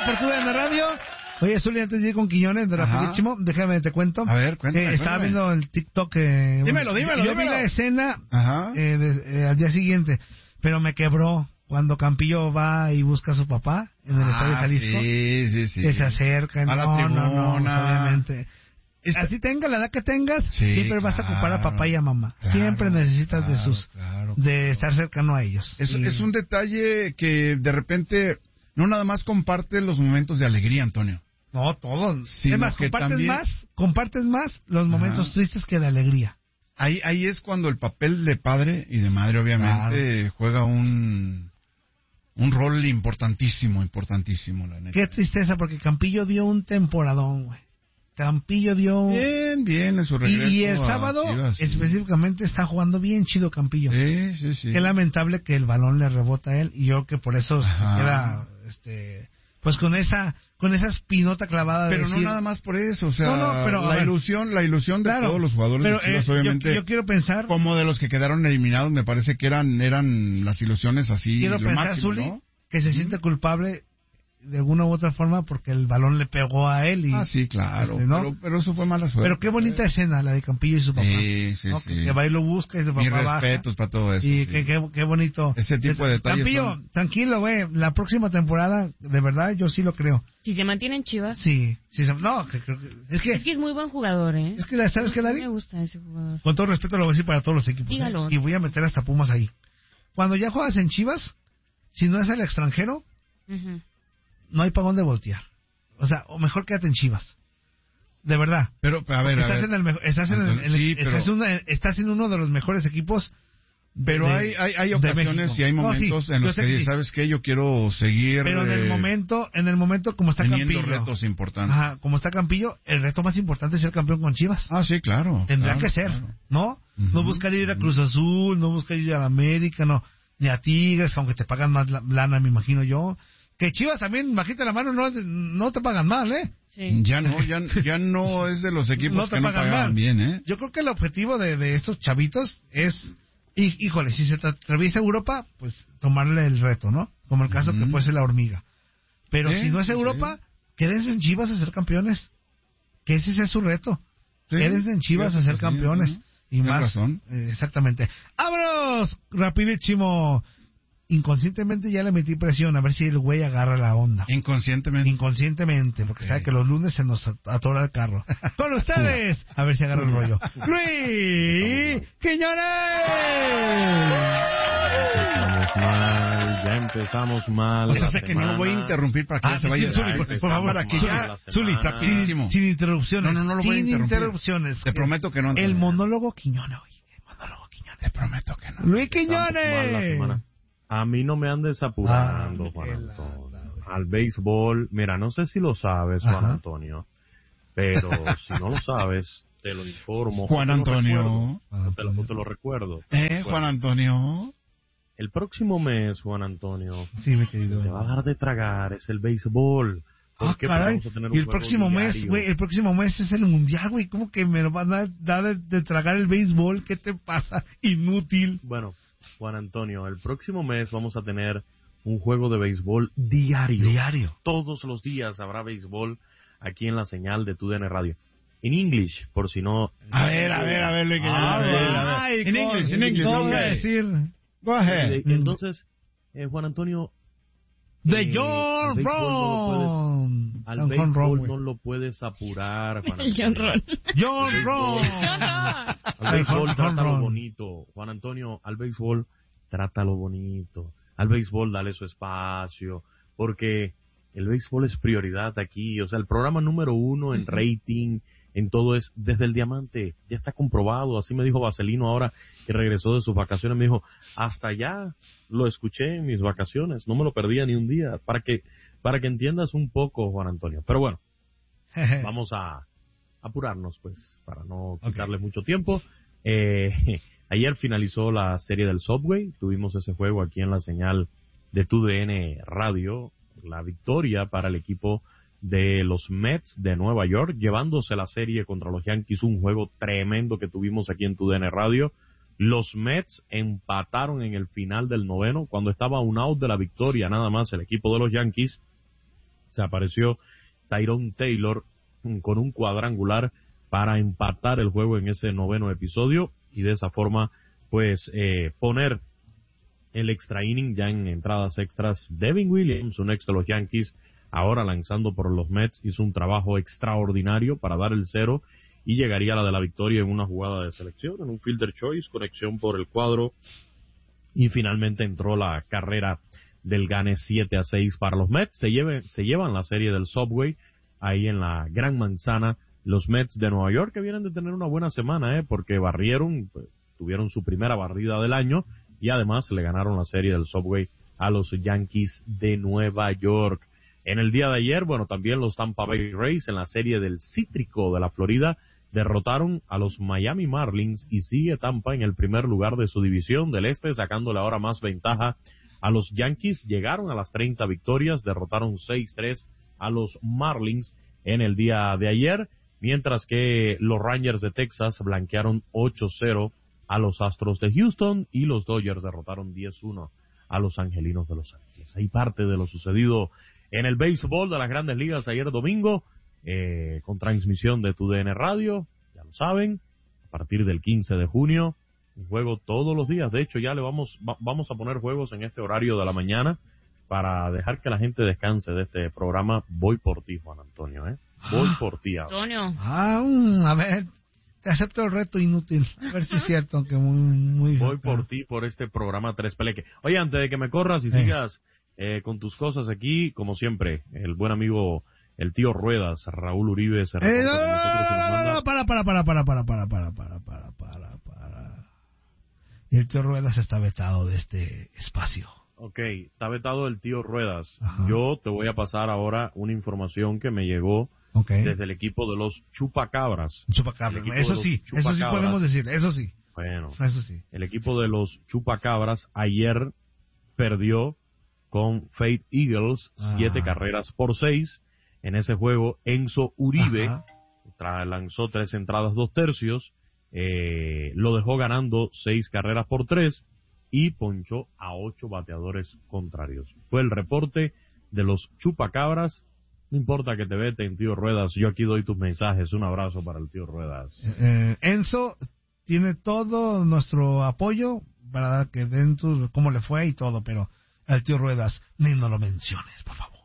por TUDN Radio. Oye, Zuli, antes de ir con Quiñones, de rapidísimo, déjame, te cuento. A ver, cuéntame. Estaba viendo el TikTok. Dímelo. Yo vi la escena al día siguiente, pero me quebró cuando Campillo va y busca a su papá en el Estadio Jalisco. Sí. Que se acercan. A la tribuna. No, obviamente. Así tenga la edad que tengas, siempre vas a ocupar a papá y a mamá. Siempre necesitas de estar cercano a ellos. Es un detalle que de repente no nada más comparte los momentos de alegría, Antonio. No, todos. Sino Es más, que compartes más los momentos tristes que de alegría. Ahí es cuando el papel de padre y de madre obviamente juega un rol importantísimo, la neta. Qué tristeza, porque Campillo dio un temporadón, güey. Campillo dio... Bien, en su regreso. Y el sábado, específicamente, está jugando bien chido Campillo. Sí. Qué lamentable que el balón le rebota a él, y yo que por eso queda, pues con esa espinota clavada. Pero de decir, no nada más por eso, o sea, pero, la ilusión de todos los jugadores de Chivas, obviamente. Yo quiero pensar... Como de los que quedaron eliminados, me parece que eran las ilusiones así, quiero lo pensar, máximo, Zuli, ¿no? que se siente culpable de alguna u otra forma porque el balón le pegó a él. Sí, claro, ¿no? pero eso fue mala suerte. Pero qué bonita escena la de Campillo y su papá. Sí. Que va y lo busca y su papá Mis baja. respetos para todo eso. Y qué bonito. Ese tipo de detalles. Campillo, tranquilo, güey. La próxima temporada, de verdad, yo sí lo creo. Si se mantiene en Chivas. Sí. No, es que es muy buen jugador, ¿eh? Es que, ¿sabes qué, Dari? Me gusta ese jugador. Con todo respeto lo voy a decir para todos los equipos. Dígalo. Y voy a meter hasta Pumas ahí. Cuando ya juegas en Chivas, si no es al extranjero, no hay para dónde voltear. O sea, o mejor quédate en Chivas. De verdad. Pero, a ver, estás en uno de los mejores equipos. Pero hay ocasiones y hay momentos en los que ¿sabes qué? Yo quiero seguir. Pero en el momento como está teniendo Campillo. retos importantes. Como está Campillo, el reto más importante es ser campeón con Chivas. Sí, claro. Tendrá que ser, ¿no? No buscar ir a Cruz Azul, no buscar ir a la América, no. Ni a Tigres, aunque te pagan más lana, me imagino yo. Que Chivas también, bajita la mano, no te pagan mal, ¿eh? Sí. Ya no es de los equipos que no pagan bien, ¿eh? Yo creo que el objetivo de estos chavitos es, híjole, si se atraviesa Europa, pues tomarle el reto, ¿no? Como el caso que puede ser la Hormiga. Pero si no es Europa, quédense en Chivas a ser campeones. Que ese sea su reto. Quédense en Chivas a ser campeones. Y más. Razón. Exactamente. ¡Vámonos! Rapidísimo. Inconscientemente ya le metí presión a ver si el güey agarra la onda. Inconscientemente, porque sabe que los lunes se nos atora el carro. Con ustedes, a ver si agarra el rollo. ¡Luis Quiñones! Ya empezamos mal. O sea, sé que no voy a interrumpir para que se vaya. Por favor, para que ya. Zuli, rapidísimo. Sin interrupciones. No lo voy a interrumpir. Sin interrupciones. Te prometo que no. El monólogo Quiñones, oye. Te prometo que no. Luis Quiñones. A mí no me andes apurando, Juan Antonio. Al béisbol, mira, no sé si lo sabes, Juan Antonio, pero si no lo sabes, te lo informo. Juan Antonio. Te lo recuerdo. Juan Antonio. El próximo mes, Juan Antonio, sí, mi querido, te va a dar de tragar, es el béisbol. Caray, y el próximo mes, güey, es el mundial, güey. ¿Cómo que me lo van a dar de tragar el béisbol? ¿Qué te pasa? Inútil. Bueno, Juan Antonio, el próximo mes vamos a tener un juego de béisbol diario. Todos los días habrá béisbol aquí en la señal de TUDN Radio. En English, por si no... A ver, en English. ¿Cómo voy a decir? Go ahead. Entonces, Juan Antonio... De John Ron. Al béisbol no lo puedes apurar, Juan Antonio. John Ron. Al béisbol trátalo bonito. Juan Antonio, al béisbol trátalo bonito. Al béisbol dale su espacio. Porque el béisbol es prioridad aquí. O sea, el programa número 1 en rating, en todo es desde el diamante. Ya está comprobado. Así me dijo Vaselino ahora que regresó de sus vacaciones. Me dijo, hasta allá lo escuché en mis vacaciones. No me lo perdía ni un día. Para que entiendas un poco, Juan Antonio. Pero bueno, vamos a apurarnos, pues, para no quitarle mucho tiempo. Ayer finalizó la serie del Subway. Tuvimos ese juego aquí en la señal de TUDN Radio. La victoria para el equipo de los Mets de Nueva York, llevándose la serie contra los Yankees, un juego tremendo que tuvimos aquí en TUDN Radio. Los Mets empataron en el final del noveno, cuando estaba un out de la victoria, nada más el equipo de los Yankees se apareció Tyrone Taylor con un cuadrangular para empatar el juego en ese 9º episodio y de esa forma pues poner el extra inning ya en entradas extras. Devin Williams, un ex de los Yankees, ahora lanzando por los Mets, hizo un trabajo extraordinario para dar el 0 y llegaría a la de la victoria en una jugada de selección, en un fielder choice, conexión por el cuadro, y finalmente entró la carrera del gane 7-6 para los Mets. Se llevan la serie del Subway ahí en la Gran Manzana, los Mets de Nueva York, que vienen de tener una buena semana, porque barrieron, pues, tuvieron su primera barrida del año, y además le ganaron la serie del Subway a los Yankees de Nueva York. En el día de ayer, bueno, también los Tampa Bay Rays en la serie del Cítrico de la Florida derrotaron a los Miami Marlins y sigue Tampa en el primer lugar de su división del este, sacándole ahora más ventaja a los Yankees. Llegaron a las 30 victorias, derrotaron 6-3 a los Marlins en el día de ayer, mientras que los Rangers de Texas blanquearon 8-0 a los Astros de Houston y los Dodgers derrotaron 10-1 a los Angelinos de Los Ángeles. Ahí parte de lo sucedido en el béisbol de las Grandes Ligas ayer domingo, con transmisión de TUDN Radio, ya lo saben, a partir del 15 de junio, un juego todos los días. De hecho, ya le vamos a poner juegos en este horario de la mañana para dejar que la gente descanse de este programa. Voy por ti, Juan Antonio, Voy por ti. Antonio. A ver, te acepto el reto inútil. A ver si es cierto, aunque muy Voy por ti, por este programa Tres Peleque. Oye, antes de que me corras y sigas con tus cosas aquí, como siempre, el buen amigo, el tío Ruedas, Raúl Uribe, se reporta con nosotros y nos manda... Para. Y el tío Ruedas está vetado de este espacio. Ok, está vetado el tío Ruedas. Ajá. Yo te voy a pasar ahora una información que me llegó desde el equipo de los Chupacabras. Chupacabras, eso sí podemos decir, eso sí. Bueno, eso sí. El equipo de los Chupacabras ayer perdió con Faith Eagles 7 carreras por 6. En ese juego, Enzo Uribe lanzó 3 entradas 2 tercios, lo dejó ganando 6 carreras por 3 y ponchó a 8 bateadores contrarios. Fue el reporte de los Chupacabras. No importa que te veten, tío Ruedas, yo aquí doy tus mensajes. Un abrazo para el tío Ruedas. Enzo tiene todo nuestro apoyo para que den cómo le fue y todo, pero al tío Ruedas ni no lo menciones, por favor.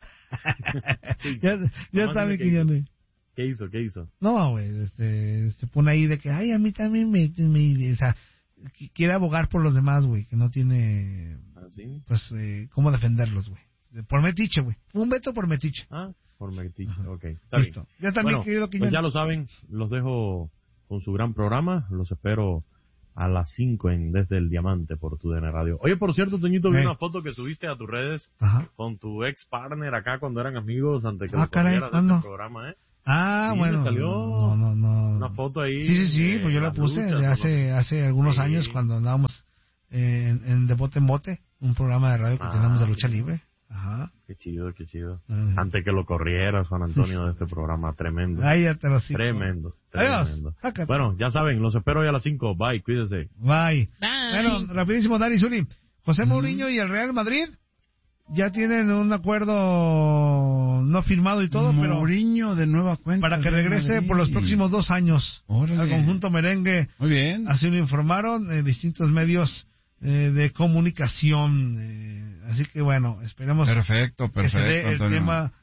ya también Quiñones. ¿Qué hizo? No, güey, se pone ahí de que, ay, a mí también o sea, quiere abogar por los demás, güey, que no tiene, pues, cómo defenderlos, güey. Por metiche, güey. Un veto por metiche. Por metiche, ok. Está listo. Bien. Ya también, querido Quiñones. Pues ya lo saben, los dejo con su gran programa, los espero a las 5 desde el Diamante por TUDN Radio. Oye, por cierto, Toñito, vi una foto que subiste a tus redes con tu ex partner acá cuando eran amigos antes que lo corrieras de este programa, sí, bueno. Salió no. Una foto ahí. Sí, pues yo la puse de hace algunos años cuando andábamos en De Bote en Bote, un programa de radio que teníamos de lucha libre. Ajá. Qué chido. Antes que lo corrieras, Juan Antonio, de este programa, tremendo. Ahí ya te lo sigo. Tremendo. Adiós. Bueno, ya saben, los espero hoy a las 5. Bye, cuídense. Bye. Bueno, rapidísimo, Dani Zuli. José Mourinho y el Real Madrid ya tienen un acuerdo no firmado y todo, pero Mourinho de nueva cuenta para que regrese por los próximos 2 años. Al conjunto merengue. Muy bien. Así lo informaron distintos medios de comunicación. Así que bueno, esperemos perfecto, que se dé el tema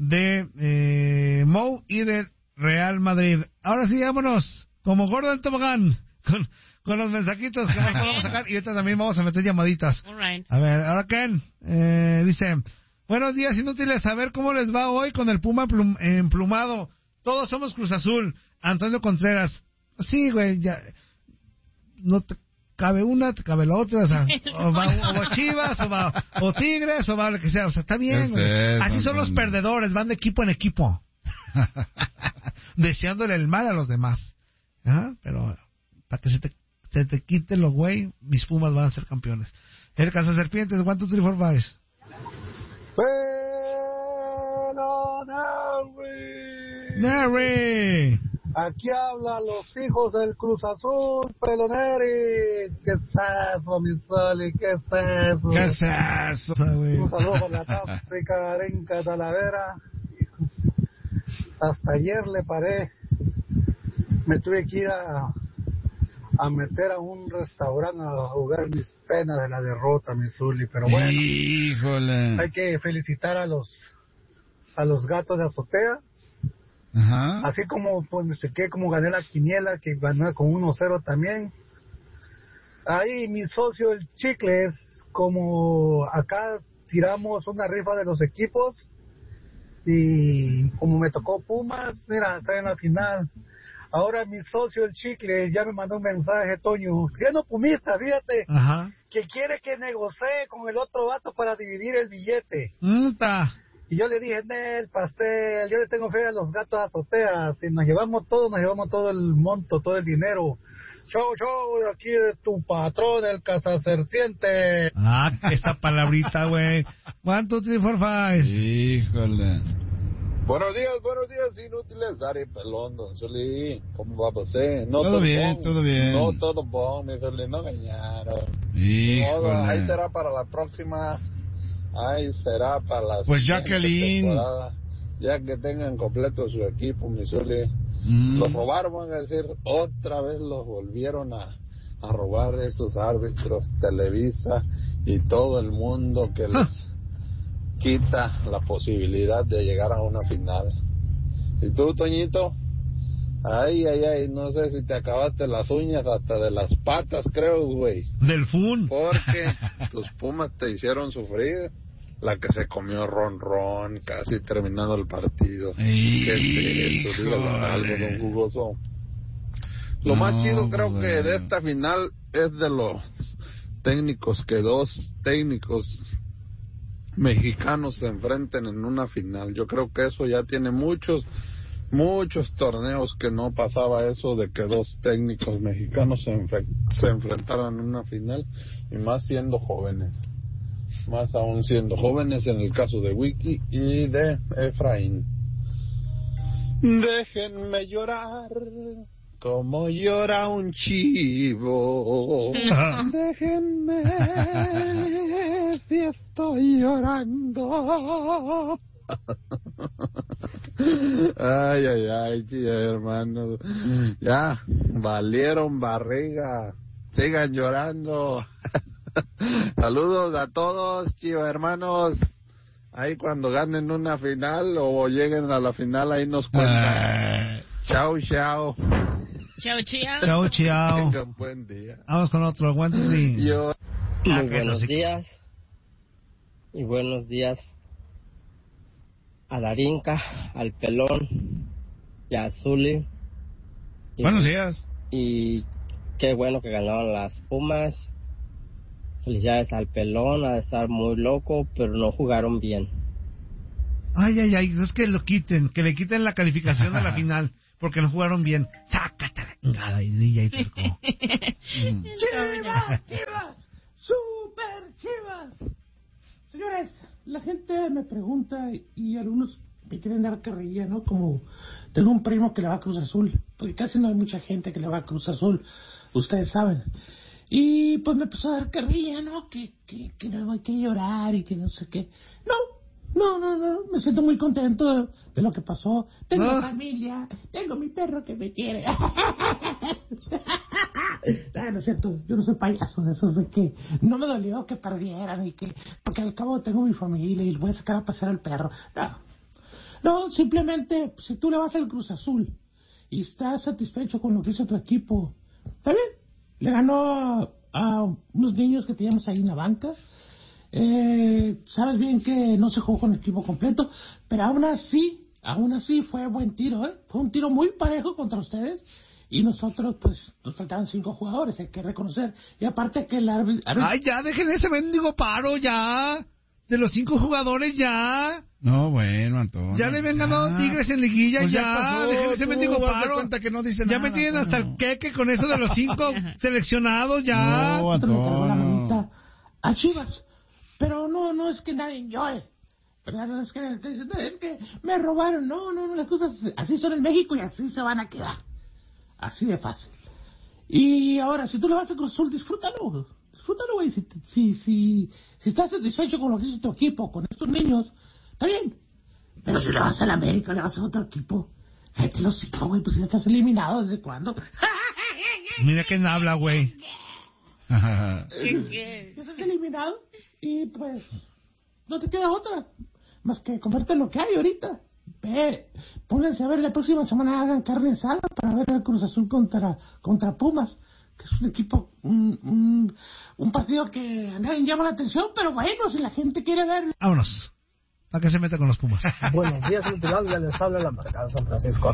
de Mou y del Real Madrid. Ahora sí, vámonos como Gordon Tobogán con los mensajitos que vamos a sacar y ahorita también vamos a meter llamaditas. Right. A ver, ahora Ken dice: buenos días, inútiles, a ver cómo les va hoy con el Puma emplumado. Todos somos Cruz Azul. Antonio Contreras. Sí, güey, ya no te cabe una, te cabe la otra, o sea, o Chivas, o Tigres, o va lo que sea, o sea, está bien, güey. Así son los perdedores, van de equipo en equipo, deseándole el mal a los demás. Pero para que se te quite lo güey, mis Pumas van a ser campeones. El Cazaserpientes, 1, 2, 3, 4, 5. Pero Nary. Aquí habla los hijos del Cruz Azul, Peloneri. ¿Qué es eso, mi Soli? ¿Qué es eso? ¿Qué es eso, güey? Un saludo por la tóxica Arenca Talavera. Hasta ayer le paré. Me tuve que ir a meter a un restaurante a jugar mis penas de la derrota, mi Zuli. Pero bueno, híjole, hay que felicitar a los gatos de azotea. Ajá. Así como pues, como gané la quiniela, que gané con 1-0 también. Ahí mi socio el Chicles, como acá tiramos una rifa de los equipos y como me tocó Pumas, mira, está en la final. Ahora mi socio el Chicle ya me mandó un mensaje, Toño, siendo pumista, fíjate, Ajá. que quiere que negocie con el otro vato para dividir el billete. Y yo le dije, Nel, pastel, yo le tengo fe a los gatos azoteas. Si nos llevamos todo el monto, todo el dinero. Show, de aquí de tu patrón, el cazaserpiente. Esta palabrita, güey. 1, 2, 3, 4, 5. Híjole. Buenos días, inútiles. Dari Pelón, don Zuli. ¿Cómo va você? No todo bien, bon. Todo bien. No todo bon, mi Zuli, no engañaron. Híjole. Ahí será para la próxima. Ahí será para la pues Jacqueline, temporada, ya que tengan completo su equipo, mi Zuli. Los robaron, van a decir, otra vez los volvieron a robar esos árbitros, Televisa y todo el mundo que les quita la posibilidad de llegar a una final. ¿Y tú, Toñito? Ay, no sé si te acabaste las uñas hasta de las patas, creo, güey. Del fun. Porque tus Pumas te hicieron sufrir. La que se comió Ron, casi terminando el partido. ¿Qué es eso? Dígalo algo, don Jugoso. Lo más chido creo que de esta final es de los técnicos, que dos técnicos mexicanos se enfrenten en una final. Yo creo que eso ya tiene muchos torneos que no pasaba eso de que dos técnicos mexicanos se enfrentaran en una final, y más siendo jóvenes. Más aún siendo jóvenes en el caso de Wiki y de Efraín. Déjenme llorar como llora un chivo. Déjenme si estoy llorando. Ay, hermanos. Ya, valieron barriga. Sigan llorando. Saludos a todos, chivos hermanos. Ahí cuando ganen una final o lleguen a la final, ahí nos cuentan. Chao. Chao. Tengan buen día. Vamos con otro. Muy buenos días. Y buenos días a Darinka, al Pelón y a Zuli. Buenos días. Y qué bueno que ganaron las Pumas. Felicidades al Pelón, a estar muy loco, pero no jugaron bien. Ay, es que que le quiten la calificación a la final, porque no jugaron bien. Sácate la chingada, y tocó. ¡Chivas! ¡Super Chivas! Señores, la gente me pregunta, y algunos me quieren dar carrilla, ¿no? Como tengo un primo que le va a Cruz Azul, porque casi no hay mucha gente que le va a Cruz Azul, ustedes saben. Y pues me empezó a dar carrilla, ¿no? Que no hay que llorar y que no sé qué. No, me siento muy contento de lo que pasó. Tengo familia, tengo mi perro que me quiere. No es cierto, yo no soy payaso de esos de que no me dolió que perdieran y que, porque al cabo tengo mi familia y voy a sacar a pasear al perro. No, simplemente, si tú le vas al Cruz Azul y estás satisfecho con lo que hizo tu equipo, ¿está bien? Le ganó a unos niños que teníamos ahí en la banca. Sabes bien que no se jugó con el equipo completo, pero aún así fue buen tiro, ¿eh? Fue un tiro muy parejo contra ustedes. Y nosotros, pues, nos faltaban 5 jugadores, hay que reconocer. Y aparte que el árbitro... ¡Ay, ya! ¡Dejen ese mendigo paro, ya! De los 5 jugadores, ya. No, bueno, Antonio. Ya le habían ganado Tigres en liguilla, pues ya. Dejen ese mendigo paro. Cuenta que no dice ya nada, me tienen Antonio. hasta el queque con eso de los 5 seleccionados, ya. No, Antonio. Le cargó la manita a Chivas. Pero no es que nadie llore. Pero es que me robaron. No, las cosas así son en México y así se van a quedar. Así de fácil. Y ahora, si tú le vas a Cruz Azul, disfrútalo, güey. Si estás satisfecho con lo que hizo tu equipo, con estos niños, está bien. Pero si le vas a la América, le vas a otro equipo, te lo siento, güey, pues ya estás eliminado. ¿Desde cuándo? Mira quién habla, güey. ¿Qué? Estás eliminado y pues no te queda otra más que comerte lo que hay ahorita. Pónganse a ver la próxima semana, hagan carne asada para ver el Cruz Azul contra Pumas, que es un equipo, un partido que a nadie llama la atención, pero bueno, si la gente quiere ver. Vámonos. ¿Para qué se mete con los Pumas? Buenos días, Multilandia, les habla la marca de San Francisco.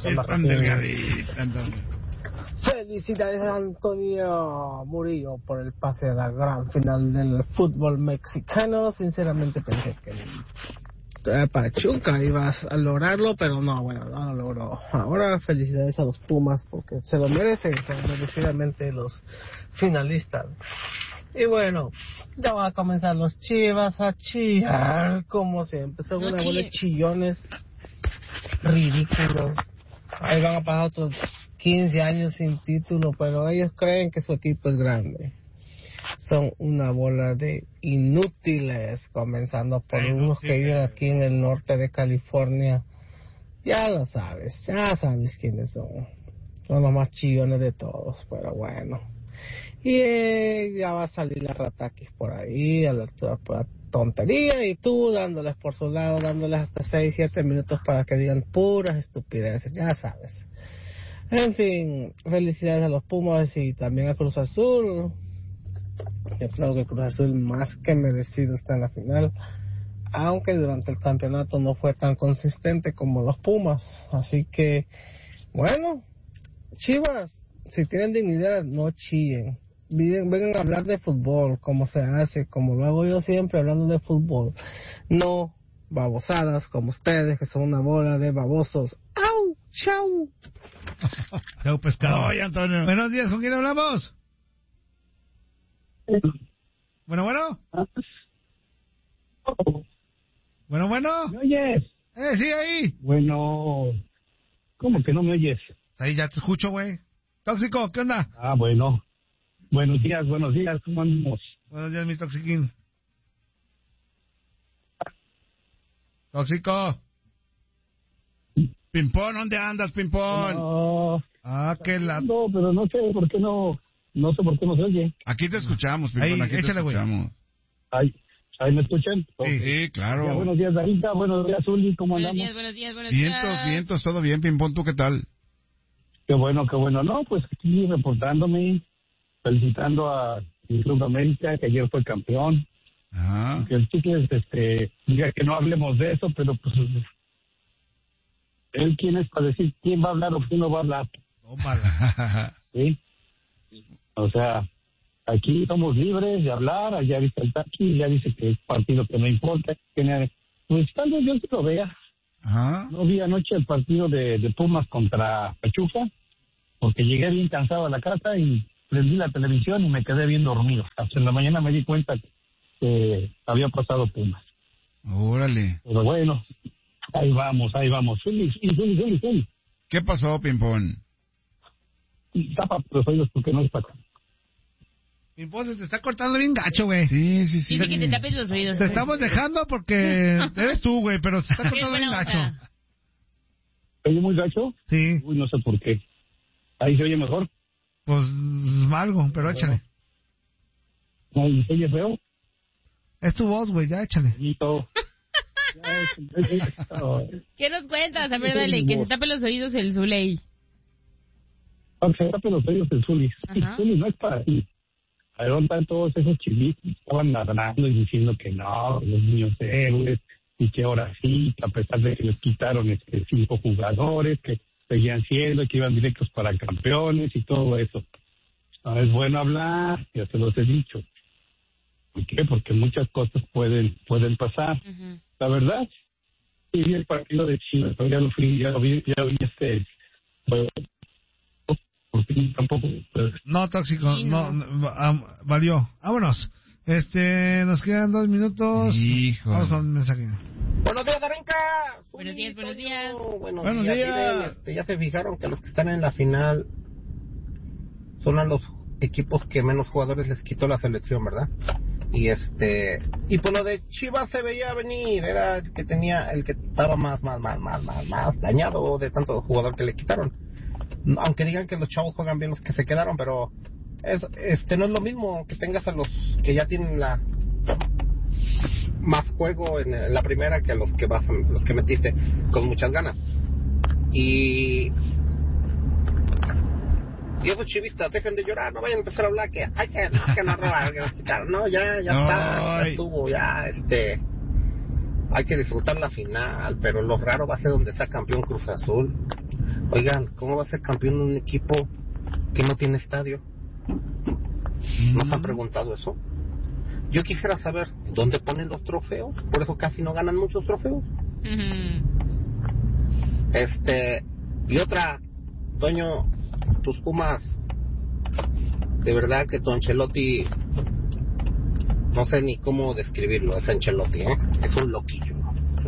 Felicidades a Antonio Murillo por el pase a la gran final del fútbol mexicano. Sinceramente pensé que Pachuca ibas a lograrlo, pero no, bueno, no lo logró. Ahora felicidades a los Pumas porque se lo merecen, son merecidamente los finalistas. Y bueno, ya van a comenzar los Chivas a chillar, como siempre, son una bola de chillones ridículos. Ahí van a pasar otros 15 años sin título, pero ellos creen que su equipo es grande. Son una bola de inútiles, comenzando por unos que viven aquí en el norte de California. Ya lo sabes, ya sabes quiénes son. Son los más chillones de todos, pero bueno. Y ya va a salir la Ratakis por ahí, a la altura por la tontería, y tú dándoles por su lado, dándoles hasta 6-7 minutos para que digan puras estupideces, ya sabes. En fin, felicidades a los Pumas y también a Cruz Azul. Yo creo que Cruz Azul más que merecido está en la final, aunque durante el campeonato no fue tan consistente como los Pumas. Así que, bueno, Chivas, si tienen dignidad, no chillen. Vengan a hablar de fútbol, como se hace, como lo hago yo siempre, hablando de fútbol. No babosadas como ustedes, que son una bola de babosos. ¡Au! ¡Chau! Chau, pescado. Oye, Antonio. Buenos días, ¿con quién hablamos? Bueno. Bueno. ¿Me oyes? Sí, ahí. Bueno, ¿cómo que no me oyes? Ahí ya te escucho, güey. Tóxico, ¿qué onda? Bueno. Buenos días, ¿cómo andamos? Buenos días, mi Toxiquín. Tóxico. Pimpón, ¿dónde andas, Pimpón? No. Que la... No, pero no sé por qué no se oye. Aquí te escuchamos, Pimpón, ahí, aquí échale, te escuchamos. Ahí me escuchan. Sí, claro. Ya, buenos días, Darita, buenos días, Uli, ¿cómo andamos? Buenos días. Vientos, todo bien, Pimpón, ¿tú qué tal? Qué bueno. No, pues aquí reportándome, felicitando a el Club América, que ayer fue campeón. Ajá. Que el Chicles diga que no hablemos de eso, pero pues él quién es para decir quién va a hablar o quién no va a hablar. Tómala. ¿Sí? O sea, aquí somos libres de hablar. Allá dice el Taqui, ya dice que es partido que no importa. Pues tal vez yo sí lo vea. Ajá. No vi anoche el partido de Pumas contra Pachuca, porque llegué bien cansado a la casa y prendí la televisión y me quedé bien dormido. Hasta en la mañana me di cuenta que había pasado Pumas. Órale. Pero bueno, ahí vamos. Feliz. ¿Qué pasó, Pimpón? Tapa los oídos porque no es para acá. Pimpón, se te está cortando bien gacho, güey. Sí. Dice que te tapes los oídos. Te estamos dejando porque eres tú, güey, pero se está cortando bien gacho. ¿Oye muy gacho? Sí. Uy, no sé por qué. ¿Ahí se oye mejor? Pues algo, pero échale. ¿Ahí se oye feo? Es tu voz, güey, ya échale. ¿Qué nos cuentas? A ver, dale, que se tape los oídos el Zuley. Se tape los oídos el Zuli. Zuli no es para ti. Ahí están todos esos chivitos que estaban ladrando y diciendo que no, los niños héroes, y que ahora sí, que a pesar de que les quitaron 5 jugadores, que seguían siendo, que iban directos para campeones y todo eso. No es bueno hablar, ya se los he dicho. ¿Por qué? Porque muchas cosas pueden pasar. Uh-huh. La verdad, sí vi el partido de Chile, ya lo vi porque tampoco... No, Tóxico, no, valió. Vámonos. Nos quedan 2 minutos. Hijo. Vamos con un mensaje. Buenos días, Darinka. Buenos días. Buenos días. Ya se fijaron que los que están en la final son a los equipos que menos jugadores les quitó la selección, ¿verdad? Y pues lo de Chivas se veía venir, era el que tenía, el que estaba más dañado de tanto jugador que le quitaron. Aunque digan que los chavos juegan bien los que se quedaron, pero no es lo mismo que tengas a los que ya tienen más juego en la primera que los que metiste con muchas ganas. Y esos chivistas, dejen de llorar, no vayan a empezar a hablar que no robar, que nos quitaron. No, ya está, ya estuvo, hay que disfrutar la final, pero lo raro va a ser donde sea campeón Cruz Azul. Oigan, ¿cómo va a ser campeón un equipo que no tiene estadio? ¿No se han preguntado eso? Yo quisiera saber dónde ponen los trofeos, por eso casi no ganan muchos trofeos. Y otra, Toño, tus Pumas, de verdad que tu Ancelotti, no sé ni cómo describirlo, es Ancelotti, es un loquillo.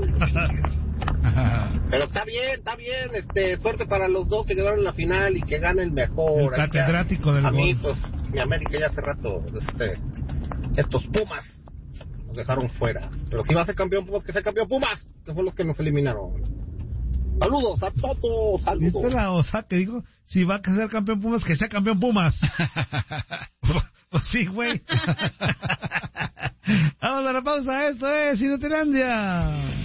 Pero está bien, suerte para los dos que quedaron en la final y que gane el mejor. El catedrático del gol. Pues, mi América ya hace rato, estos Pumas nos dejaron fuera. Pero si va a ser campeón Pumas, que sea campeón Pumas, que fue los que nos eliminaron. Saludos a todos, saludos. ¿Viste la osa que dijo? Si va a ser campeón Pumas, que sea campeón Pumas. Pues sí, güey. Vamos a la pausa, esto es Inutilandia.